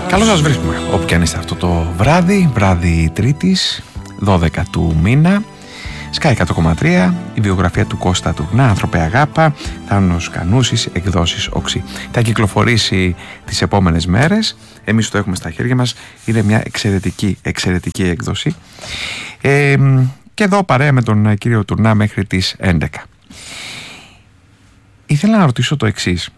Καλώς σας βρίσκουμε όπου και αν είστε αυτό το βράδυ, βράδυ Τρίτης, 12 του μήνα. Sky 100,3, η βιογραφία του Κώστα του Γνά, Άνθρωπε Αγάπα, Θάνος Κανούσης, εκδόσεις Οξύ. Θα κυκλοφορήσει τις επόμενες μέρες, εμείς το έχουμε στα χέρια μας, είναι μια εξαιρετική έκδοση. Και εδώ παρέα με τον κύριο Τουρνά μέχρι τις 11. Ήθελα να ρωτήσω το εξής.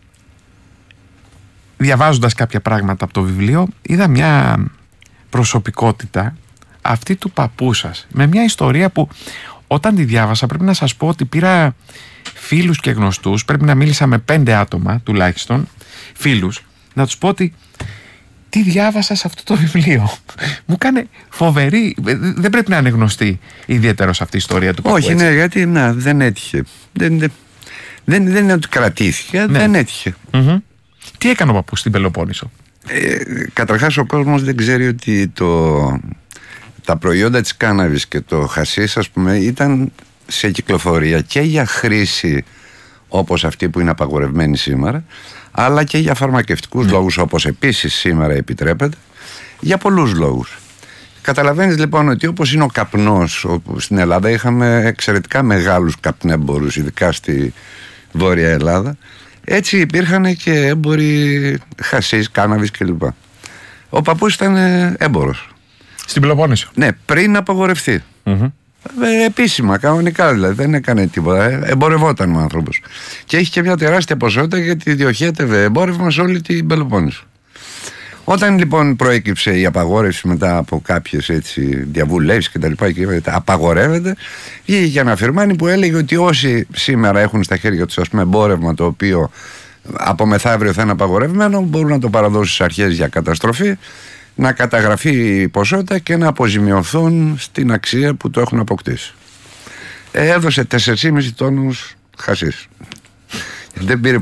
Διαβάζοντας κάποια πράγματα από το βιβλίο, είδα μια προσωπικότητα, αυτή του παππού σας, με μια ιστορία που όταν τη διάβασα πρέπει να σας πω ότι πήρα φίλους και γνωστούς, πρέπει να μίλησα με 5 άτομα τουλάχιστον, φίλους, να τους πω ότι τι διάβασα σε αυτό το βιβλίο. Μου έκανε φοβερή, δεν πρέπει να είναι γνωστή ιδιαίτερος αυτή η ιστορία του παππού. Όχι, έτσι. Ναι, γιατί δεν έτυχε. Δεν είναι ότι κρατήθηκε, ναι. Δεν έτυχε. Mm-hmm. Τι έκανε ο παππούς στην Πελοπόννησο? Καταρχάς ο κόσμος δεν ξέρει ότι τα προϊόντα της κάναβης και το χασίς, ας πούμε, ήταν σε κυκλοφορία και για χρήση όπως αυτή που είναι απαγορευμένη σήμερα, αλλά και για φαρμακευτικούς λόγους, όπως επίσης σήμερα επιτρέπεται, για πολλούς λόγους. Καταλαβαίνεις λοιπόν ότι όπως είναι ο καπνός, όπου στην Ελλάδα είχαμε εξαιρετικά μεγάλους καπνέμπορους, ειδικά στη Βόρεια Ελλάδα, έτσι υπήρχαν και έμποροι χασίς, κάναβης κλπ. Ο παππούς ήταν έμπορος. Στην Πελοπόννησο. Ναι, πριν απαγορευτεί. Mm-hmm. Επίσημα, κανονικά δηλαδή, δεν έκανε τίποτα. Εμπορευόταν ο άνθρωπος. Και έχει και μια τεράστια ποσότητα γιατί διοχέτευε εμπόρευμα σε όλη την Πελοπόννησο. Όταν λοιπόν προέκυψε η απαγόρευση μετά από κάποιες διαβουλεύσεις και τα λοιπά, και απαγορεύεται, βγήκε ένα φιρμάνι που έλεγε ότι όσοι σήμερα έχουν στα χέρια τους, ας πούμε, εμπόρευμα το οποίο από μεθαύριο θα είναι απαγορευμένο, μπορούν να το παραδώσουν στις αρχές για καταστροφή, να καταγραφεί η ποσότητα και να αποζημιωθούν στην αξία που το έχουν αποκτήσει. Έδωσε 4,5 τόνους χασίς. Δεν πήρε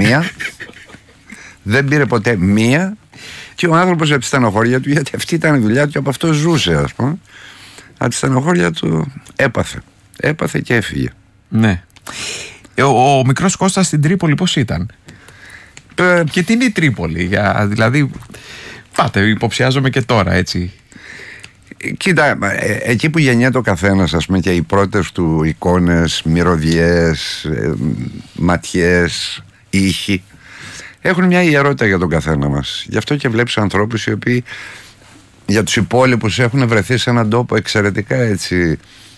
ποτέ μία. Και ο άνθρωπος από τη στενοχώρια του, γιατί αυτή ήταν η δουλειά του και από αυτό ζούσε, ας πούμε, από τη στενοχώρια του έπαθε και έφυγε. Ναι. Ο μικρός Κώστας στην Τρίπολη πώς ήταν? Και τι είναι η Τρίπολη? Δηλαδή, πάτε, υποψιάζομαι και τώρα, έτσι. Κοίτα, εκεί που γεννιέται ο καθένας, ας πούμε, και οι πρώτες του εικόνες, μυρωδιές, ματιές, ήχοι, έχουν μια ιερότητα για τον καθένα μας. Γι' αυτό και βλέπεις ανθρώπους οι οποίοι για τους υπόλοιπους έχουν βρεθεί σε έναν τόπο εξαιρετικά έτσι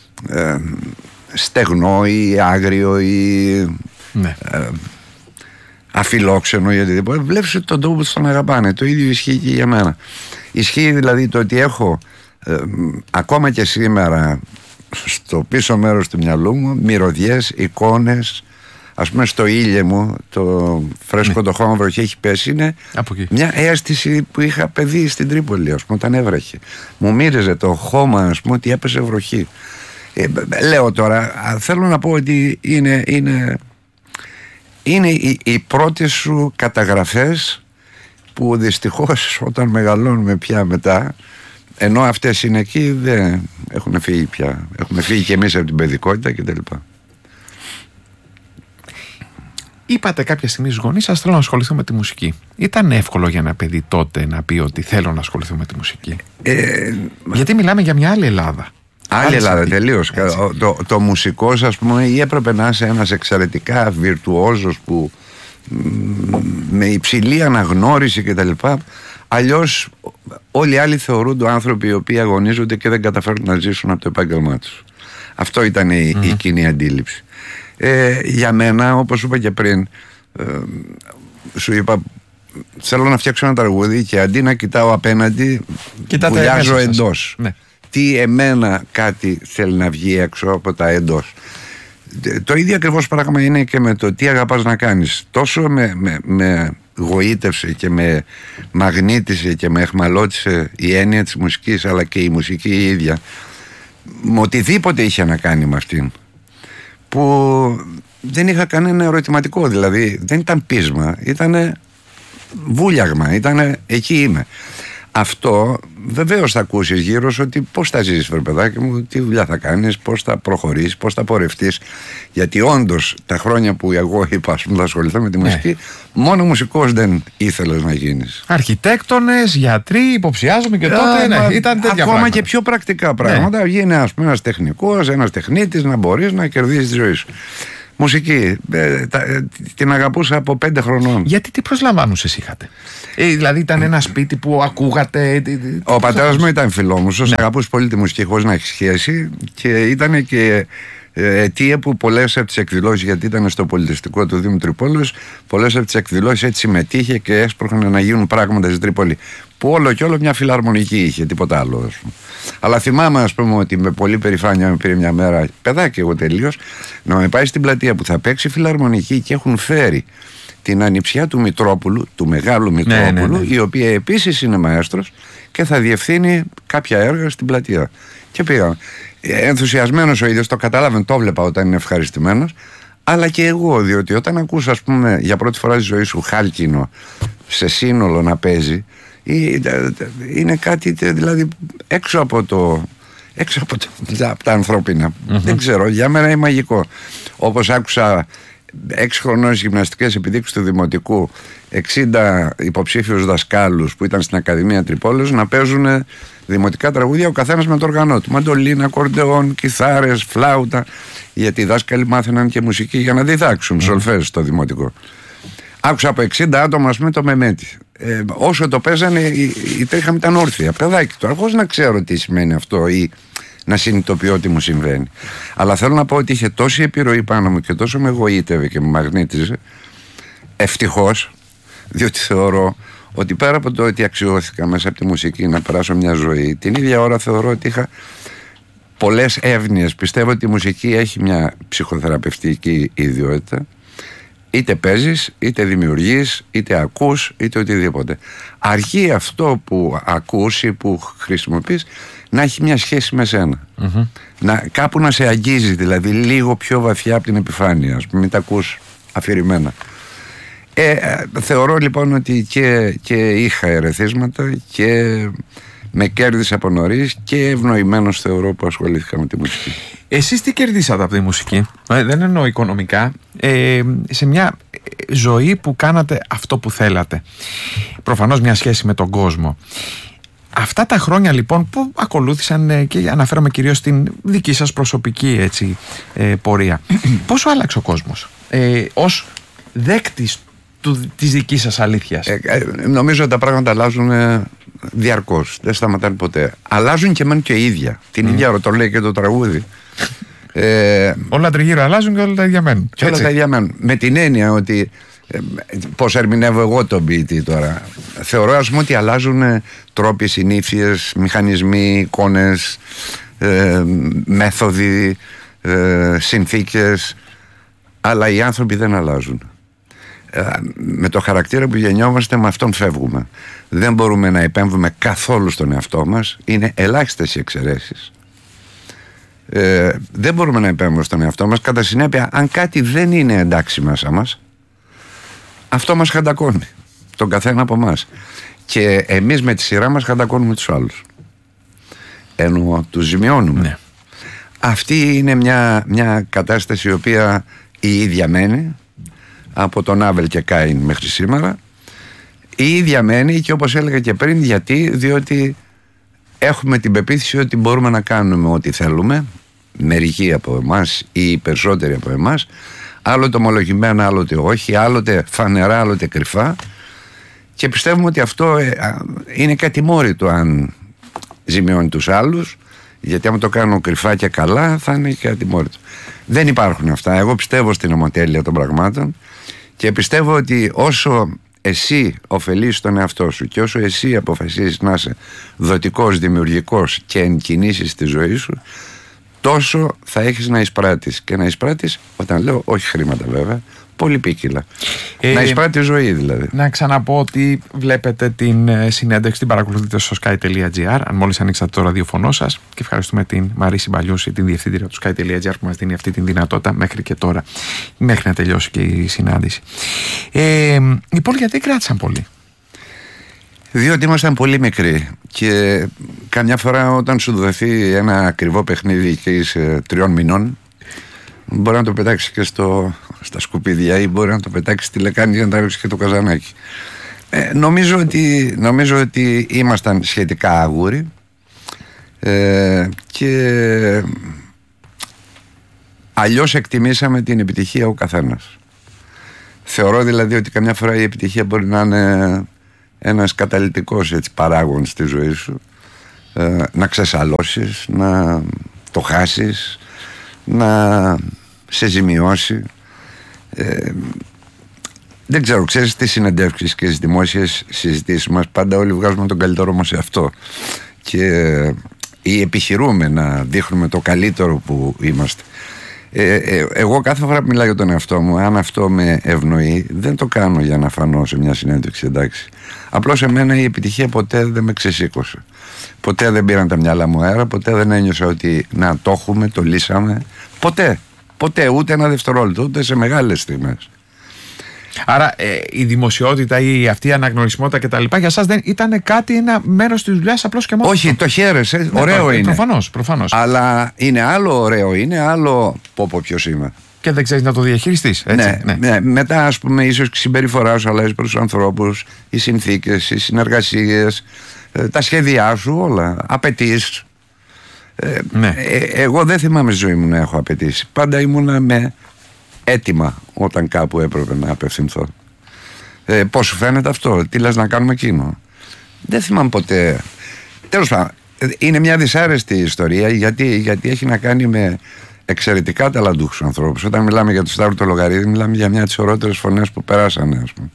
στεγνό ή άγριο ή αφιλόξενο ή οτιδήποτε. Βλέπεις ότι τον τόπο τους τον αγαπάνε. Το ίδιο ισχύει και για μένα. Ισχύει δηλαδή το ότι έχω ακόμα και σήμερα στο πίσω μέρος του μυαλού μου μυρωδιές, εικόνες. Ας πούμε στο ήλιο μου το φρέσκο το χώμα βροχή έχει πέσει. Είναι μια αίσθηση που είχα παιδί στην Τρίπολη, ας πούμε, όταν έβρεχε. Μου μύριζε το χώμα, ας πούμε, ότι έπεσε βροχή. Λέω τώρα, θέλω να πω ότι είναι οι πρώτες σου καταγραφές που δυστυχώς όταν μεγαλώνουμε πια μετά, ενώ αυτές είναι εκεί, δεν έχουν φύγει πια. Έχουμε φύγει και εμείς από την παιδικότητα κτλ. Είπατε κάποια στιγμή στους γονείς σας, θέλω να ασχοληθώ με τη μουσική. Ήταν εύκολο για ένα παιδί τότε να πει ότι θέλω να ασχοληθώ με τη μουσική? Γιατί μιλάμε για μια άλλη Ελλάδα. Άλλη Ελλάδα, τελείως. Το μουσικός, ας πούμε, ή έπρεπε να είσαι ένας εξαιρετικά βιρτουόζος που με υψηλή αναγνώριση κτλ. Αλλιώς όλοι οι άλλοι θεωρούνται άνθρωποι οι οποίοι αγωνίζονται και δεν καταφέρουν να ζήσουν από το επάγγελμά τους. Αυτό ήταν η κοινή αντίληψη. Για μένα, όπως είπα και πριν, σου είπα, θέλω να φτιάξω ένα τραγούδι και αντί να κοιτάω απέναντι, βουλιάζω εντός. Ναι. Τι εμένα κάτι θέλει να βγει έξω από τα εντός. Το ίδιο ακριβώς πράγμα είναι και με το τι αγαπάς να κάνεις. Τόσο με γοήτευσε και με μαγνήτησε και με εχμαλώτησε η έννοια της μουσικής, αλλά και η μουσική η ίδια, με οτιδήποτε είχε να κάνει με αυτήν, που δεν είχα κανένα ερωτηματικό, δηλαδή δεν ήταν πείσμα, ήταν βούλιαγμα, ήταν εκεί είμαι. Αυτό βεβαίως θα ακούσεις γύρω σου ότι πώς θα ζήσεις, βρε παιδάκι μου, τι δουλειά θα κάνεις, πώς θα προχωρήσεις, πώς θα πορευτείς. Γιατί όντως τα χρόνια που εγώ είπα, ας πούμε, θα ασχοληθώ με τη μουσική, μόνο μουσικός δεν ήθελες να γίνεις. Αρχιτέκτονες, γιατροί, υποψιάζομαι και τότε ήταν τέτοια ακόμα πράγματα. Και πιο πρακτικά πράγματα. Γίνει, ας πούμε, ένας τεχνικός, ένας τεχνίτης, να μπορείς να κερδίσεις τη ζωή σου. Μουσική, την αγαπούσα από 5 χρονών. Γιατί τι προσλαμβάνουσες είχατε? Δηλαδή ήταν ένα σπίτι που ακούγατε? Ο πατέρας μου ήταν φιλόμουσος, αγαπούσε πολύ τη μουσική χωρίς να έχει σχέση, και ήταν και αιτία που πολλές από τις εκδηλώσεις, γιατί ήταν στο πολιτιστικό του Δήμου Τρυπόλεως, πολλές από τις εκδηλώσεις έτσι συμμετείχε και έσπρωχνε να γίνουν πράγματα στην Τρίπολη, που όλο και όλο μια φιλαρμονική είχε, τίποτα άλλο, ας πούμε. Αλλά θυμάμαι, ας πούμε, ότι με πολύ περηφάνεια με πήρε μια μέρα, παιδάκι εγώ τελείως, να με πάει στην πλατεία που θα παίξει φιλαρμονική, και έχουν φέρει την ανιψιά του Μητρόπουλου, του μεγάλου Μητρόπουλου, η οποία επίσης είναι μαέστρος και θα διευθύνει κάποια έργα στην πλατεία. Και πήγαμε. Ενθουσιασμένος ο ίδιος, το καταλάβαινε, το βλέπα όταν είναι ευχαριστημένος, αλλά και εγώ, διότι όταν ακούς, ας πούμε, για πρώτη φορά στη ζωή σου Χάλκινο σε σύνολο να παίζει, είναι κάτι δηλαδή έξω από τα ανθρώπινα. Δεν ξέρω, για μένα είναι μαγικό. Όπως άκουσα 6 χρονών γυμναστικές επιδείξεις του Δημοτικού, 60 υποψήφιους δασκάλους που ήταν στην Ακαδημία Τρυπόλεως να παίζουν δημοτικά τραγούδια, ο καθένας με το όργανό του. Μαντολίνα, κορντεόν, κιθάρες, φλάουτα. Γιατί οι δάσκαλοι μάθαιναν και μουσική για να διδάξουν σολφές στο Δημοτικό. Άκουσα από 60 άτομα, ας πούμε, το Μεμέτη. Όσο το παίζανε, η τρίχα μου ήταν όρθια. Παιδάκι τώρα, χωρίς να ξέρω τι σημαίνει αυτό ή να συνειδητοποιώ τι μου συμβαίνει. Αλλά θέλω να πω ότι είχε τόση επιρροή πάνω μου και τόσο με εγωίτευε και με μαγνήτιζε. Ευτυχώς, διότι θεωρώ ότι πέρα από το ότι αξιώθηκα μέσα από τη μουσική να περάσω μια ζωή, την ίδια ώρα θεωρώ ότι είχα πολλές εύνοιες. Πιστεύω ότι η μουσική έχει μια ψυχοθεραπευτική ιδιότητα. Είτε παίζεις, είτε δημιουργείς, είτε ακούς, είτε οτιδήποτε. Αρκεί αυτό που ακούς ή που χρησιμοποιείς να έχει μια σχέση με σένα. Κάπου να σε αγγίζει, δηλαδή λίγο πιο βαθιά από την επιφάνεια. Ας πούμε, μην τα ακούς αφηρημένα. Θεωρώ λοιπόν ότι και είχα ερεθίσματα και με κέρδισε από νωρίς, και ευνοημένος θεωρώ που ασχολήθηκα με τη μουσική. Εσείς τι κερδίσατε από τη μουσική? Δεν εννοώ οικονομικά, σε μια ζωή που κάνατε αυτό που θέλατε, προφανώς μια σχέση με τον κόσμο. Αυτά τα χρόνια λοιπόν που ακολούθησαν, και αναφέρομαι κυρίως στην δική σας προσωπική έτσι, πορεία, πόσο άλλαξε ο κόσμος ως δέκτης της δικής σας αλήθειας? Νομίζω ότι τα πράγματα αλλάζουν διαρκώς, δεν σταματάνε ποτέ. Αλλάζουν και μένουν και οι ίδια. Την ίδια ώρα το λέει και το τραγούδι. Όλα τριγύρω αλλάζουν και όλα τα ίδια μένουν. Και όλα τα ίδια μένουν. Με την έννοια ότι πώς ερμηνεύω εγώ τον ποιητή τώρα. Θεωρώ, ας πούμε, ότι αλλάζουν τρόποι, συνήθειες, μηχανισμοί, εικόνες, μέθοδοι, συνθήκες, αλλά οι άνθρωποι δεν αλλάζουν. Με το χαρακτήρα που γεννιόμαστε, με αυτόν φεύγουμε. Δεν μπορούμε να επέμβουμε καθόλου στον εαυτό μας. Είναι ελάχιστες οι εξαιρέσεις. Δεν μπορούμε να επέμβουμε στον εαυτό μας. Κατά συνέπεια, αν κάτι δεν είναι εντάξει μέσα μας, αυτό μας χαντακώνει, τον καθένα από εμάς. Και εμείς με τη σειρά μας χαντακώνουμε τους άλλους. Ενώ τους ζημιώνουμε. Ναι. Αυτή είναι μια κατάσταση η οποία η ίδια μένει από τον Άβελ και Κάιν μέχρι σήμερα. Η ίδια μένει, και όπως έλεγα και πριν, διότι έχουμε την πεποίθηση ότι μπορούμε να κάνουμε ό,τι θέλουμε, μερικοί από εμάς ή οι περισσότεροι από εμάς, άλλοτε ομολογημένα, άλλοτε όχι, άλλοτε φανερά, άλλοτε κρυφά, και πιστεύουμε ότι αυτό είναι κατημόρυτο αν ζημιώνει τους άλλους, γιατί άμα το κάνω κρυφά και καλά θα είναι και κατημόρυτο. Δεν υπάρχουν αυτά. Εγώ πιστεύω στην ομοτέλεια των πραγμάτων, και πιστεύω ότι όσο εσύ ωφελείς τον εαυτό σου και όσο εσύ αποφασίζεις να είσαι δοτικός, δημιουργικός και εν κινήσεις τη ζωή σου, τόσο θα έχεις να εισπράττεις. Και να εισπράττεις, όταν λέω όχι χρήματα βέβαια, πολύ ποικίλα. Να εισπράττεις ζωή δηλαδή. Να ξαναπώ ότι βλέπετε την συνέντευξη, την παρακολουθείτε στο sky.gr, αν μόλις ανοίξατε το ραδιοφωνό σας, και ευχαριστούμε την Μαρίση Μπαλιούση, την διευθύντρια του sky.gr, που μας δίνει αυτή την δυνατότητα μέχρι και τώρα, μέχρι να τελειώσει και η συνάντηση. Λοιπόν, γιατί κράτησαν πολύ? Διότι ήμασταν πολύ μικροί, και καμιά φορά όταν σου δοθεί ένα ακριβό παιχνίδι και είσαι 3 μηνών, μπορεί να το πετάξει και στα σκουπίδια ή μπορεί να το πετάξει στη λεκάνη για να τα ρίξει και το καζανάκι. Νομίζω ότι ήμασταν σχετικά άγουροι και αλλιώς εκτιμήσαμε την επιτυχία ο καθένας. Θεωρώ δηλαδή ότι καμιά φορά η επιτυχία μπορεί να είναι ένας καταλυτικός παράγων στη ζωή σου, να ξεσαλώσεις, να το χάσεις, να σε ζημιώσει. Δεν ξέρω, ξέρεις, στις συνεντεύξεις και στις δημόσιες συζητήσεις μας πάντα όλοι βγάζουμε τον καλύτερο μας εαυτό και ή επιχειρούμε να δείχνουμε το καλύτερο που είμαστε. Εγώ κάθε φορά που μιλάω για τον εαυτό μου, αν αυτό με ευνοεί, δεν το κάνω για να φανώ σε μια συνέντευξη, εντάξει. Απλώς εμένα η επιτυχία ποτέ δεν με ξεσήκωσε. Ποτέ δεν πήραν τα μυαλά μου αέρα, ποτέ δεν ένιωσα ότι να το έχουμε, το λύσαμε. Ποτέ, ούτε ένα δευτερόλεπτο, ούτε σε μεγάλες στιγμές. Άρα η δημοσιότητα ή αυτή η αναγνωρισιμότητα κτλ. Για σας δεν ήταν κάτι, ένα μέρος της δουλειάς απλώς και μόνο? Όχι, το χαίρεσαι, ωραίο είναι. Προφανώς. Αλλά είναι άλλο ωραίο, είναι άλλο ποιος είμαι. Και δεν ξέρεις να το διαχειριστείς, έτσι. Ναι. Μετά, ας πούμε, ίσως και η συμπεριφορά σου αλλάζει προς τους ανθρώπους, οι συνθήκες, οι συνεργασίες, τα σχέδιά σου, όλα. Απαιτείς. Εγώ δεν θυμάμαι στη ζωή μου να έχω απαιτήσει. Πάντα ήμουνα με έτοιμα όταν κάπου έπρεπε να απευθυνθώ. Πώς σου φαίνεται αυτό, τι λες να κάνουμε εκείνο? Δεν θυμάμαι ποτέ. Τέλος πάντων, είναι μια δυσάρεστη ιστορία γιατί έχει να κάνει με εξαιρετικά ταλαντούχους ανθρώπους. Όταν μιλάμε για τον Σταύρο το Λογαρίδη, μιλάμε για μια από τις ωραίτερες φωνές που περάσανε, ας πούμε.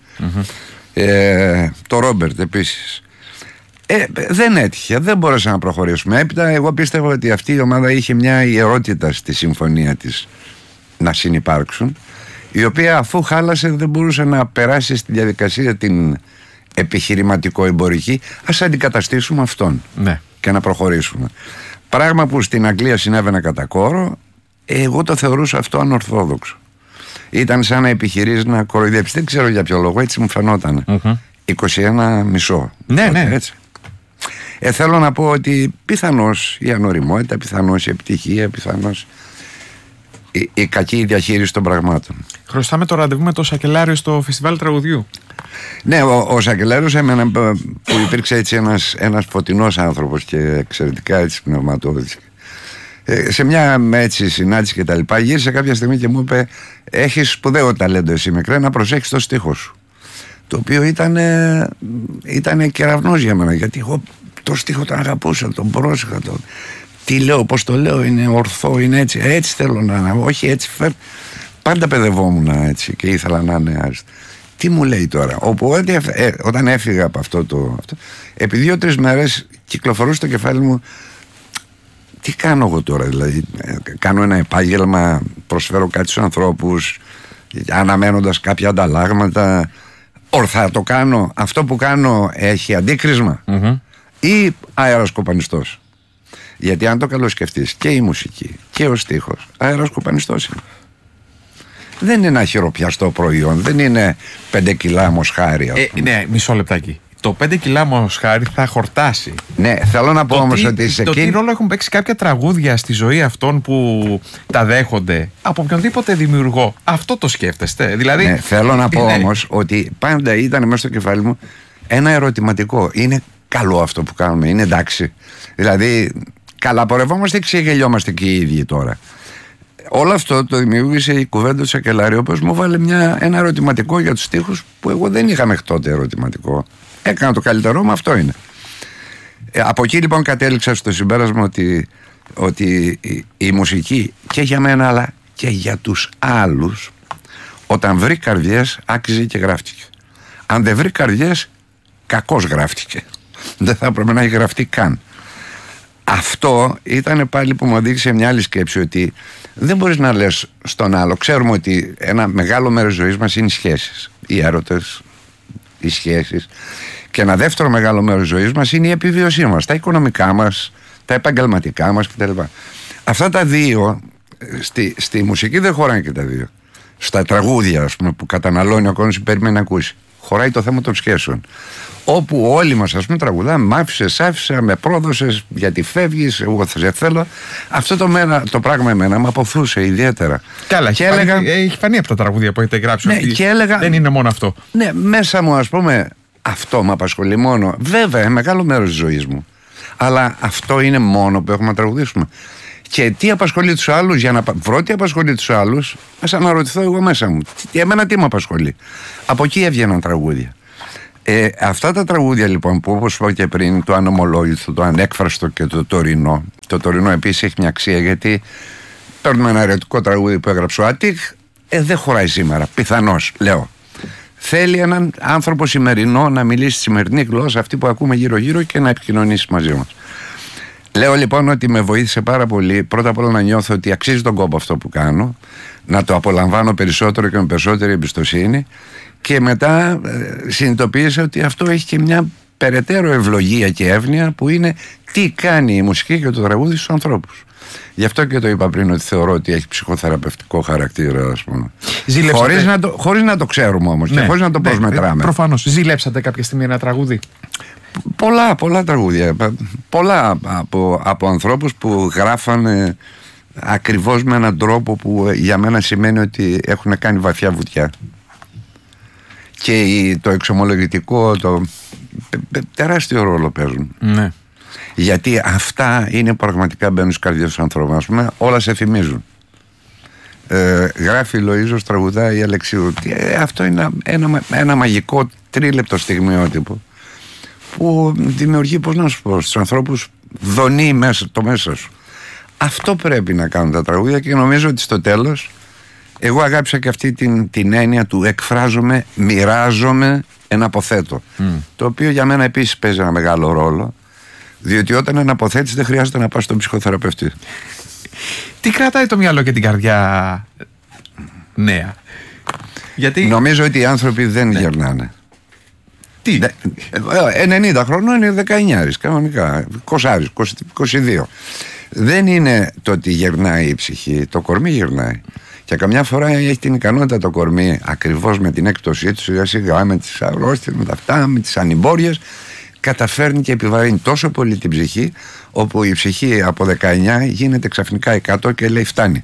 Το Ρόμπερτ επίσης. Δεν έτυχε, δεν μπορέσαμε να προχωρήσουμε. Έπειτα εγώ πίστευα ότι αυτή η ομάδα είχε μια ιερότητα στη συμφωνία της να συνυπάρξουν, η οποία αφού χάλασε δεν μπορούσε να περάσει στη διαδικασία την επιχειρηματικό-εμπορική. Ας αντικαταστήσουμε αυτόν και να προχωρήσουμε. Πράγμα που στην Αγγλία συνέβαινε κατά κόρο. Εγώ το θεωρούσα αυτό ανορθόδοξο. Ήταν σαν να επιχειρείς να κοροϊδέψεις. Δεν ξέρω για ποιο λόγο, έτσι μου φαινόταν. 21,5. Ναι. Έτσι. Θέλω να πω ότι πιθανώς η ανοριμότητα, πιθανώς η επιτυχία, πιθανώς η κακή διαχείριση των πραγμάτων. Χρωστάμε το ραντεβού με το Σακελάριο στο φεστιβάλ τραγουδιού. Ναι, ο Σακελάριος εμένα που υπήρξε έτσι ένας φωτεινός άνθρωπος και εξαιρετικά έτσι πνευματώδης. Σε μια έτσι συνάντηση και τα λοιπά, γύρισε κάποια στιγμή και μου είπε: έχεις σπουδαίο ταλέντο εσύ μικρέ, να προσέχεις το στίχο σου. Το οποίο ήταν κεραυνός για μένα, γιατί εγώ το στίχο τον αγαπούσα, τον πρόσεχα. Τι λέω, πώς το λέω, είναι ορθό, είναι έτσι θέλω να είναι, όχι έτσι πάντα παιδευόμουν έτσι και ήθελα να είναι άριστο. Τι μου λέει τώρα? Οπότε όταν έφυγα από αυτό, επί 2-3 μέρες κυκλοφορούσε στο κεφάλι μου, τι κάνω εγώ τώρα? Δηλαδή κάνω ένα επάγγελμα, προσφέρω κάτι στους ανθρώπους αναμένοντας κάποια ανταλλάγματα, ορθά το κάνω? Αυτό που κάνω έχει αντίκρισμα ή αεροσκοπανιστός? Γιατί αν το καλοσκεφτείς, και η μουσική και ο στίχος αεροσκοπανιστός είναι. Δεν είναι ένα χειροπιαστό προϊόν, δεν είναι 5 κιλά μοσχάρι. Ναι, μισό λεπτάκι. Το 5 κιλά μοσχάρι θα χορτάσει. Ναι, θέλω να πω όμως ότι σε τι ρόλο έχουν παίξει κάποια τραγούδια στη ζωή αυτών που τα δέχονται από οποιονδήποτε δημιουργό? Αυτό το σκέφτεστε? Δηλαδή, ναι, θέλω να πω όμως ότι πάντα ήταν μέσα στο κεφάλι μου ένα ερωτηματικό. Είναι καλό αυτό που κάνουμε? Είναι εντάξει? Δηλαδή, καλαπορευόμαστε και ξεγελιόμαστε και οι ίδιοι τώρα? Όλο αυτό το δημιούργησε η κουβέντα του Σακελάριου, όπως μου βάλε ένα ερωτηματικό για τους στίχους που εγώ δεν είχα μέχρι τότε ερωτηματικό. Έκανα το καλύτερό μου, αυτό είναι. Από εκεί λοιπόν κατέληξα στο συμπέρασμα ότι η μουσική και για μένα αλλά και για τους άλλους, όταν βρει καρδιές άξιζε και γράφτηκε. Αν δεν βρει καρδιές, κακώς γράφτηκε. Δεν θα έπρεπε να έχει γραφτεί καν. Αυτό ήταν πάλι που μου οδήγησε μια άλλη σκέψη, ότι δεν μπορείς να λες στον άλλο. Ξέρουμε ότι ένα μεγάλο μέρος ζωής μας είναι οι σχέσεις, οι έρωτες, οι σχέσεις. Και ένα δεύτερο μεγάλο μέρος ζωής μας είναι η επιβίωσή μας, τα οικονομικά μας, τα επαγγελματικά μας κτλ. Αυτά τα δύο στη μουσική δεν χωράνε και τα δύο. Στα τραγούδια, ας πούμε, που καταναλώνει ο κόσμος, περιμένει να ακούσει, χωράει το θέμα των σχέσεων. Όπου όλοι μας, ας πούμε, τραγουδάμε, μ' άφησες, άφησα, με πρόδωσες, γιατί φεύγεις, εγώ θα σε θέλω. Αυτό το πράγμα εμένα με αποθούσε ιδιαίτερα. Καλά, και έχει φανεί από τα τραγούδια που έχετε γράψει. Ναι, ότι και έλεγα, δεν είναι μόνο αυτό. Ναι, μέσα μου, ας πούμε, αυτό με απασχολεί μόνο. Βέβαια, μεγάλο μέρος της ζωής μου. Αλλά αυτό είναι μόνο που έχουμε να τραγουδήσουμε. Και τι απασχολεί τους άλλους, για να βρω τι απασχολεί τους άλλους, ας αναρωτηθώ εγώ μέσα μου. Εμένα τι με απασχολεί. Από εκεί έβγαιναν τραγούδια. Αυτά τα τραγούδια λοιπόν που, όπως είπα και πριν, το ανομολόγητο, το ανέκφραστο και το τωρινό. Το τωρινό επίσης έχει μια αξία, γιατί παίρνουμε ένα ερωτικό τραγούδι που έγραψε ο Αττικ, δεν χωράει σήμερα. Πιθανώς, λέω. Θέλει έναν άνθρωπο σημερινό να μιλήσει στη σημερινή γλώσσα, αυτή που ακούμε γύρω-γύρω, και να επικοινωνήσει μαζί μας. Λέω λοιπόν ότι με βοήθησε πάρα πολύ, πρώτα απ' όλα να νιώθω ότι αξίζει τον κόπο αυτό που κάνω, να το απολαμβάνω περισσότερο και με περισσότερη εμπιστοσύνη, και μετά συνειδητοποίησα ότι αυτό έχει και μια περαιτέρω ευλογία και εύνοια, που είναι τι κάνει η μουσική και το τραγούδι στους ανθρώπους. Γι' αυτό και το είπα πριν, ότι θεωρώ ότι έχει ψυχοθεραπευτικό χαρακτήρα, ας πούμε. Χωρίς να το ξέρουμε όμως, και χωρίς να το προσμετράμε. Προφανώς. Ζηλέψατε κάποια στιγμή ένα τραγούδι? Πολλά τραγούδια. Πολλά από ανθρώπους που γράφανε ακριβώς με έναν τρόπο που για μένα σημαίνει ότι έχουν κάνει βαθιά βουτιά. Και το εξομολογητικό, τεράστιο ρόλο παίζουν. Ναι. Γιατί αυτά είναι πραγματικά, μπαίνουν στις καρδιές του ανθρώπου. Ας πούμε, όλα σε θυμίζουν. Γράφει Λοΐζος, τραγουδάει η Αλεξίου. Αυτό είναι ένα μαγικό τρίλεπτο στιγμιότυπο που δημιουργεί, πώς να σου πω, στους ανθρώπους δονεί το μέσα σου. Αυτό πρέπει να κάνουν τα τραγούδια, και νομίζω ότι στο τέλος εγώ αγάπησα και αυτή την έννοια του εκφράζομαι, μοιράζομαι, εναποθέτω. Το οποίο για μένα επίσης παίζει ένα μεγάλο ρόλο, διότι όταν εναποθέτεις δεν χρειάζεται να πας στον ψυχοθεραπευτή. Τι κρατάει το μυαλό και την καρδιά νέα? Γιατί νομίζω ότι οι άνθρωποι δεν γερνάνε. Τι? 90 χρονών είναι 19, κανονικά. 22. Δεν είναι το ότι γερνάει η ψυχή, το κορμί γερνάει. Και καμιά φορά έχει την ικανότητα το κορμί, ακριβώς με την έκπτωσή του, σιγά σιγά, με τις αρρώστιες, με τα αυτά, με τις ανημπόριες, καταφέρνει και επιβαρύνει τόσο πολύ την ψυχή, όπου η ψυχή από 19 γίνεται ξαφνικά 100 και λέει φτάνει.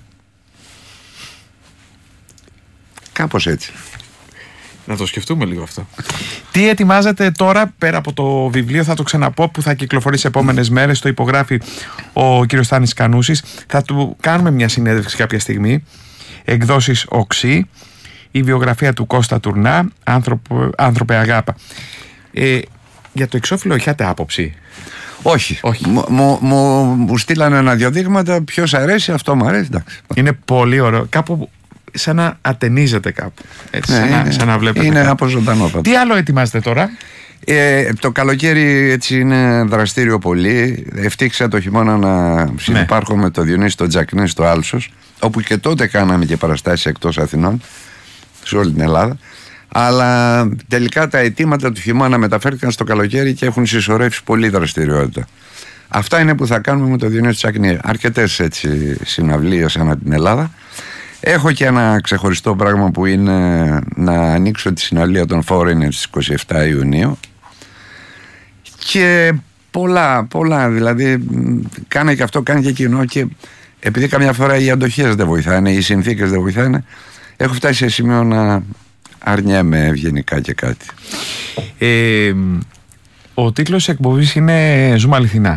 Κάπως έτσι. Να το σκεφτούμε λίγο αυτό. Τι ετοιμάζετε τώρα, πέρα από το βιβλίο, θα το ξαναπώ, που θα κυκλοφορήσει επόμενες μέρες, το υπογράφει ο κύριος Στάνης Κανούσης. Θα του κάνουμε μια συνέντευξη κάποια στιγμή. Εκδόσεις Οξύ, η βιογραφία του Κώστα Τουρνά, Άνθρωπε Αγάπα. Για το εξώφυλλο έχετε άποψη? Όχι. Μου στείλανε ένα-δυο δείγματα. Ποιος αρέσει, αυτό μου αρέσει. Εντάξει. Είναι πολύ ωραίο. Κάπου σαν να ατενίζετε κάπου. Έτσι, σαν να βλέπετε. Είναι από ζωντανό. Τι άλλο ετοιμάζετε τώρα? Το καλοκαίρι έτσι είναι δραστήριο πολύ. Ευτύχησα το χειμώνα να συνυπάρχω με το Διονύση τον Τζακνή στο Άλσος, όπου και τότε κάναμε και παραστάσεις εκτός Αθηνών, σε όλη την Ελλάδα. Αλλά τελικά τα αιτήματα του χειμώνα μεταφέρθηκαν στο καλοκαίρι και έχουν συσσωρεύσει πολλή δραστηριότητα. Αυτά είναι που θα κάνουμε με το Διονύση Τσακνή. Αρκετές έτσι συναυλίες ανά την Ελλάδα. Έχω και ένα ξεχωριστό πράγμα που είναι να ανοίξω τη συναυλία των Foreigners στις 27 Ιουνίου. Και πολλά, δηλαδή κάνει και αυτό, κάνει και εκείνο, και επειδή καμιά φορά οι αντοχές δεν βοηθάνε, οι συνθήκες δεν βοηθάνε, έχω φτάσει σε σημείο να αρνιέμαι ευγενικά και κάτι. Ο τίτλος της εκπομπής είναι «Ζούμε αληθινά».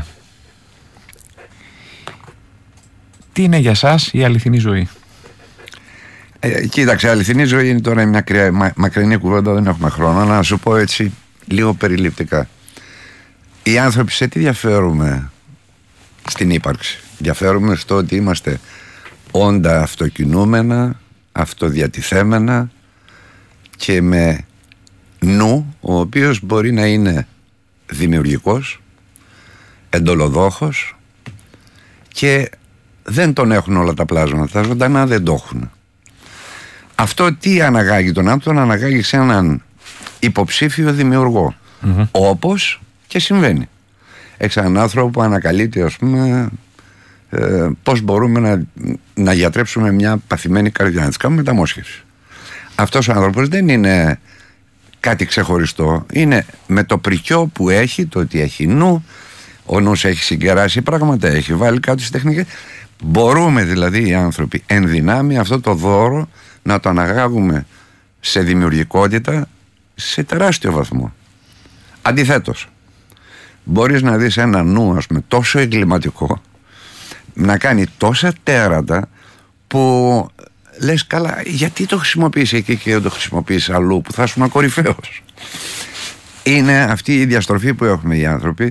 Τι είναι για σας η αληθινή ζωή? Κοίταξε, αληθινή ζωή είναι τώρα μια μακρινή κουβέντα, δεν έχουμε χρόνο. Να σου πω έτσι λίγο περιληπτικά. Οι άνθρωποι σε τι διαφέρουμε στην ύπαρξη? Διαφέρουμε στο ότι είμαστε όντα αυτοκινούμενα, αυτοδιατηθέμενα και με νου, ο οποίος μπορεί να είναι δημιουργικός, εντολοδόχος, και δεν τον έχουν όλα τα πλάσματα. Τα ζωντανά δεν το έχουν. Αυτό τι αναγάγει τον άνθρωπο? Τον αναγάγει σε έναν υποψήφιο δημιουργό. Όπως και συμβαίνει. Έχεις έναν άνθρωπο που ανακαλύπτει, ας πούμε, πώς μπορούμε να γιατρέψουμε μια παθημένη καρδιά, να της κάνουμε μεταμόσχευση. Αυτός ο άνθρωπος δεν είναι κάτι ξεχωριστό. Είναι με το πρικιό που έχει, το ότι έχει νου, ο νους έχει συγκεράσει πράγματα, έχει βάλει κάτω στις τεχνικές. Μπορούμε δηλαδή οι άνθρωποι εν δυνάμει αυτό το δώρο να το αναγάγουμε σε δημιουργικότητα σε τεράστιο βαθμό. Αντιθέτως, μπορείς να δεις ένα νου, ας πούμε, τόσο εγκληματικό, να κάνει τόσα τέρατα που λες, καλά, γιατί το χρησιμοποιείς εκεί και δεν το χρησιμοποιείς αλλού που θα ήσουν κορυφαίος. Είναι αυτή η διαστροφή που έχουμε οι άνθρωποι,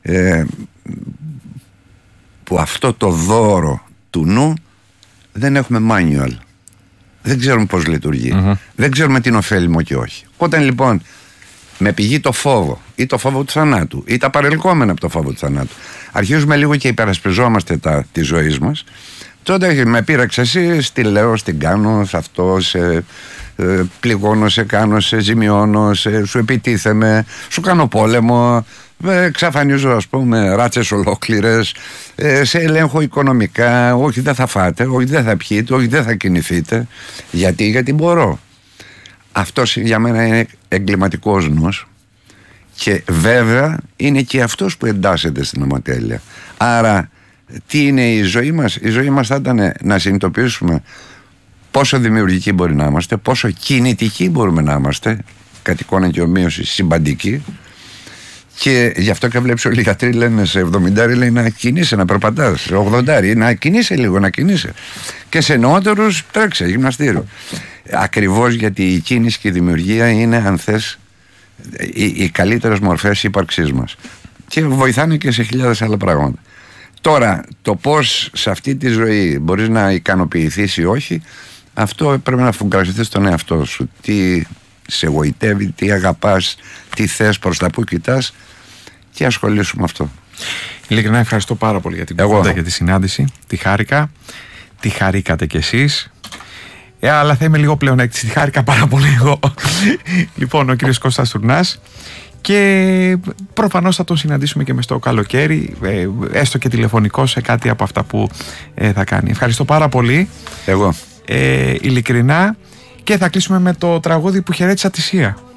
που αυτό το δώρο του νου δεν έχουμε manual. Δεν ξέρουμε πώς λειτουργεί. Δεν ξέρουμε τι είναι ωφέλιμο και όχι. Όταν λοιπόν με πηγή το φόβο ή το φόβο του θανάτου ή τα παρελκόμενα από το φόβο του θανάτου αρχίζουμε λίγο και υπερασπιζόμαστε τη ζωή μας, τότε με πείραξε εσύ, στη λέω, στην κάνω, σε αυτό, σε πληγώνω, σε κάνω, σε ζημιώνω, σου επιτίθεμαι, σου κάνω πόλεμο, εξαφανίζω, ας πούμε, ράτσες ολόκληρες, σε ελέγχω οικονομικά, όχι δεν θα φάτε, όχι δεν θα πιείτε, όχι δεν θα κινηθείτε. Γιατί μπορώ. Αυτός για μένα είναι εγκληματικός νους και βέβαια είναι και αυτός που εντάσσεται στην ομοτέλεια. Άρα τι είναι η ζωή μας? Η ζωή μας θα ήταν να συνειδητοποιήσουμε πόσο δημιουργικοί μπορεί να είμαστε, πόσο κινητικοί μπορούμε να είμαστε, κατ' εικόνα και ομοίωση συμπαντικοί. Και γι' αυτό και βλέπεις όλοι οι γιατροί λένε σε 70 λέει να κινείσαι, να περπατάς, σε 80 να κινείσαι λίγο, να κινείσαι. Και σε νεότερους τρέξε γυμναστήριο. Ακριβώς γιατί η κίνηση και η δημιουργία είναι, αν θες, οι καλύτερες μορφές ύπαρξής μας. Και βοηθάνε και σε χιλιάδες άλλα πράγματα. Τώρα, το πώς σε αυτή τη ζωή μπορείς να ικανοποιηθείς ή όχι, αυτό πρέπει να φουγκραστείς στον εαυτό σου. Τι σε γοητεύει, τι αγαπάς, τι θες, προς τα που κοιτάς, και ασχολήσου με αυτό. Ειλικρινά ευχαριστώ πάρα πολύ για την κουβέντα, για τη συνάντηση. Τη χάρηκα. Τη χαρήκατε κι εσείς. Αλλά θα είμαι λίγο πλεονέκτης. Τη χάρηκα πάρα πολύ εγώ. Λοιπόν, ο κύριος Κώστας Τουρνάς. Και προφανώς θα τον συναντήσουμε και μες στο καλοκαίρι, έστω και τηλεφωνικό, σε κάτι από αυτά που θα κάνει. Ευχαριστώ πάρα πολύ. Εγώ. Ειλικρινά. Και θα κλείσουμε με το τραγούδι που χαιρέτησα τη Σία.